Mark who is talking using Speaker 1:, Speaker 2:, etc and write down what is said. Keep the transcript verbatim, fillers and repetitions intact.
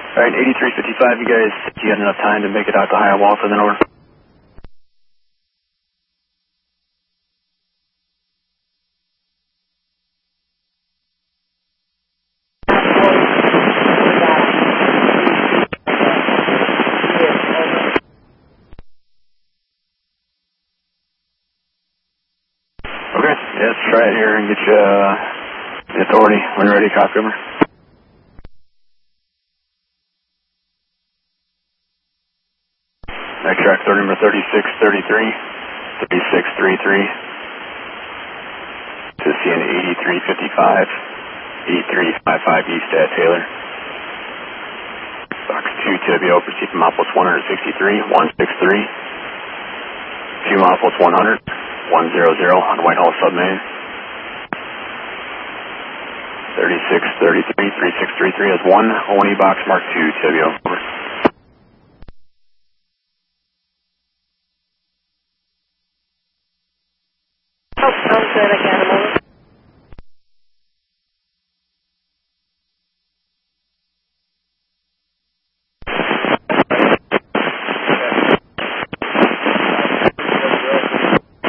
Speaker 1: Alright, eighty-three fifty-five, you guys, you got enough time to make it out to Hiawatha, then over? Okay, yeah, let's try it here and get you, uh, the authority. When you're ready, copy over. Next track, authority number thirty-six thirty-three, thirty-six thirty-three. To C N eighty-three fifty-five, eighty-three fifty-five East at Taylor. Box two, Tibio, proceed from Outpost one sixty-three, one sixty-three. two Outpost one hundred, one hundred on Whitehall Submain. thirty-six thirty-three, thirty-six thirty-three has one, O one E box mark two, Tibio.